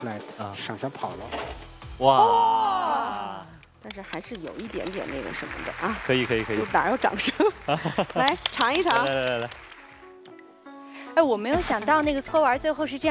来省下跑了。 哇！ 但是还是有一点点那个什么的啊。 可以。 哪有掌声？来尝一尝。 来。 哎，我没有想到那个搓丸最后是这样。